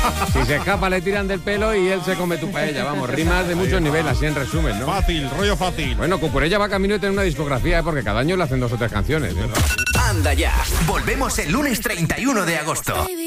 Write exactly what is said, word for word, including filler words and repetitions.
Si se escapa le tiran del pelo y él se come tu paella. Vamos, rimas de muchos niveles, así en resumen, ¿no? Fácil, rollo fácil. Bueno, Cucurella va camino de tener una discografía, ¿eh? Porque cada año le hacen dos o tres canciones, ¿eh? Anda ya, volvemos el lunes treinta y uno de agosto.